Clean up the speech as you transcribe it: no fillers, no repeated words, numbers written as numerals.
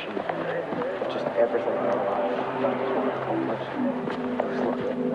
passion, just everything in our life. I just want to accomplish. Just look at